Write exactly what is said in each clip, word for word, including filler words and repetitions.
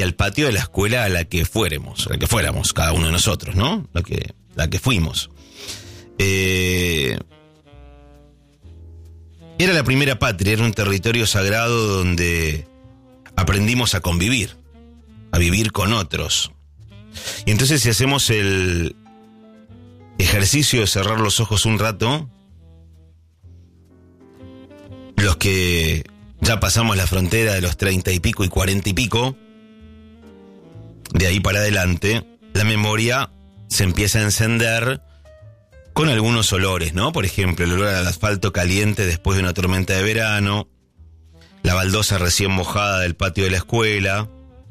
y al patio de la escuela a la que fuéramos, a la que fuéramos, cada uno de nosotros, ¿no? La que, la que fuimos. Eh, era la primera patria, era un territorio sagrado donde aprendimos a convivir, a vivir con otros. Y entonces, si hacemos el ejercicio de cerrar los ojos un rato, los que ya pasamos la frontera de los treinta y pico y cuarenta y pico, de ahí para adelante, la memoria se empieza a encender con algunos olores, ¿no? Por ejemplo, el olor al asfalto caliente después de una tormenta de verano, la baldosa recién mojada del patio de la escuela.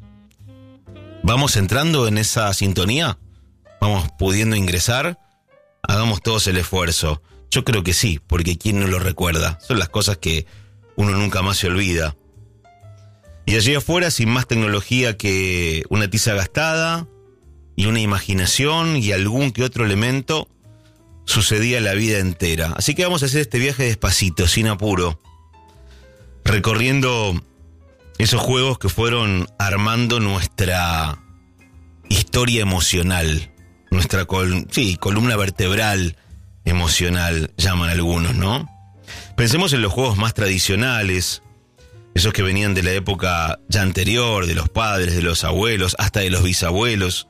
¿Vamos entrando en esa sintonía? ¿Vamos pudiendo ingresar? Hagamos todos el esfuerzo. Yo creo que sí, porque ¿quién no lo recuerda? Son las cosas que uno nunca más se olvida. Y allí afuera, sin más tecnología que una tiza gastada y una imaginación y algún que otro elemento, sucedía la vida entera. Así que vamos a hacer este viaje despacito, sin apuro, recorriendo esos juegos que fueron armando nuestra historia emocional, nuestra col- sí, columna vertebral emocional, llaman algunos, ¿no? Pensemos en los juegos más tradicionales, esos que venían de la época ya anterior, de los padres, de los abuelos, hasta de los bisabuelos,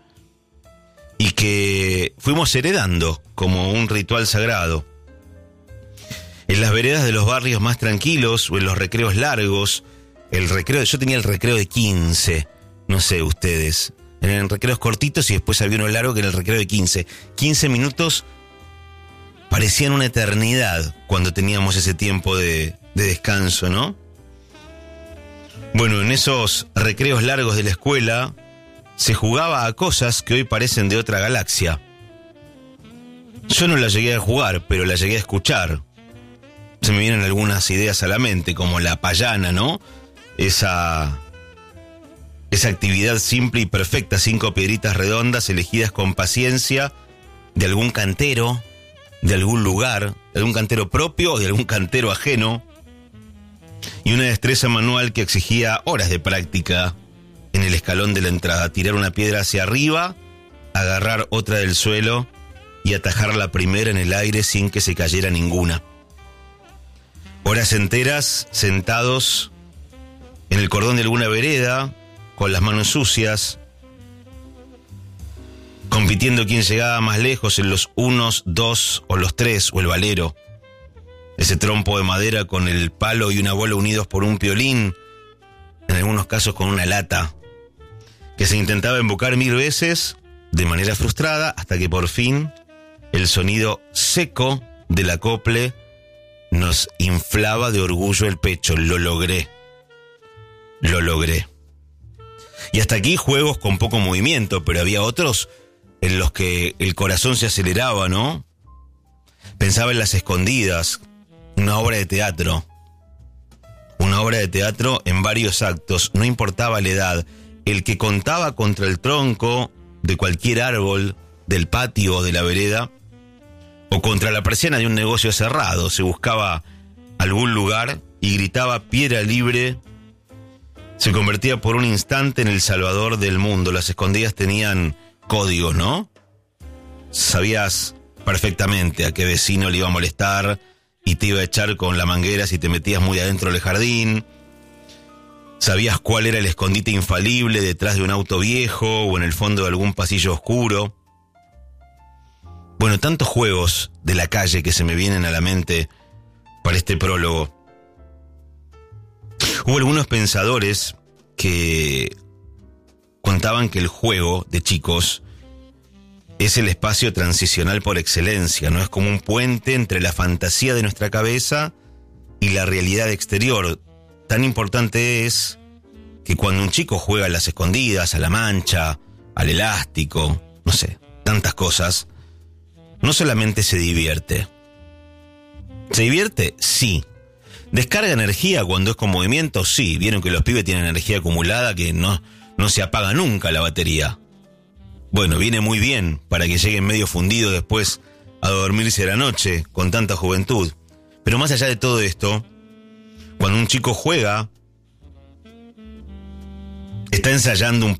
y que fuimos heredando como un ritual sagrado. En las veredas de los barrios más tranquilos o en los recreos largos, el recreo, yo tenía el recreo de quince, no sé ustedes, eran recreos cortitos y después había uno largo que era el recreo de quince. quince minutos parecían una eternidad cuando teníamos ese tiempo de, de descanso, ¿no? Bueno, en esos recreos largos de la escuela se jugaba a cosas que hoy parecen de otra galaxia. Yo no las llegué a jugar, pero las llegué a escuchar. Se me vienen algunas ideas a la mente, como la payana, ¿no? Esa, esa actividad simple y perfecta, cinco piedritas redondas elegidas con paciencia de algún cantero, de algún lugar, de algún cantero propio o de algún cantero ajeno, y una destreza manual que exigía horas de práctica en el escalón de la entrada, tirar una piedra hacia arriba, agarrar otra del suelo y atajar la primera en el aire sin que se cayera ninguna. Horas enteras sentados en el cordón de alguna vereda, con las manos sucias, compitiendo quién llegaba más lejos en los unos, dos o los tres o el valero. Ese trompo de madera con el palo y una bola unidos por un piolín, en algunos casos con una lata, que se intentaba embocar mil veces de manera frustrada hasta que por fin el sonido seco del acople nos inflaba de orgullo el pecho. Lo logré. Lo logré. Y hasta aquí juegos con poco movimiento, pero había otros en los que el corazón se aceleraba, ¿no? Pensaba en Las Escondidas, una obra de teatro. Una obra de teatro en varios actos, no importaba la edad. El que contaba contra el tronco de cualquier árbol del patio o de la vereda, o contra la persiana de un negocio cerrado, se buscaba algún lugar y gritaba piedra libre. Se convertía por un instante en el salvador del mundo. Las Escondidas tenían códigos, ¿no? Sabías perfectamente a qué vecino le iba a molestar y te iba a echar con la manguera si te metías muy adentro del jardín. Sabías cuál era el escondite infalible detrás de un auto viejo o en el fondo de algún pasillo oscuro. Bueno, tantos juegos de la calle que se me vienen a la mente para este prólogo. Hubo algunos pensadores que contaban que el juego de chicos es el espacio transicional por excelencia, ¿no? Es como un puente entre la fantasía de nuestra cabeza y la realidad exterior. Tan importante es que cuando un chico juega a las escondidas, a la mancha, al elástico, no sé, tantas cosas, no solamente se divierte. ¿Se divierte? Sí. ¿Descarga energía cuando es con movimiento? Sí. Vieron que los pibes tienen energía acumulada que no, no se apaga nunca la batería. Bueno, viene muy bien para que lleguen medio fundidos después a dormirse a la noche con tanta juventud. Pero más allá de todo esto, cuando un chico juega está ensayando un